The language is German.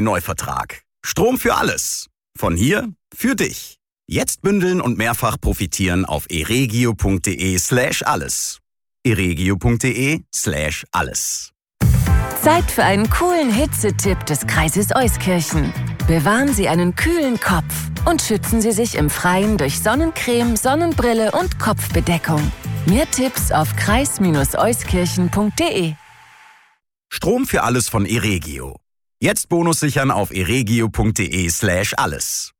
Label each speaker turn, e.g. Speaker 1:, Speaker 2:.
Speaker 1: Neuvertrag. Strom für alles. Von hier für dich. Jetzt bündeln und mehrfach profitieren auf eregio.de/alles. eregio.de/alles.
Speaker 2: Zeit für einen coolen Hitzetipp des Kreises Euskirchen. Bewahren Sie einen kühlen Kopf und schützen Sie sich im Freien durch Sonnencreme, Sonnenbrille und Kopfbedeckung. Mehr Tipps auf kreis-euskirchen.de.
Speaker 1: Strom für alles von Eregio. Jetzt Bonus sichern auf eregio.de/alles.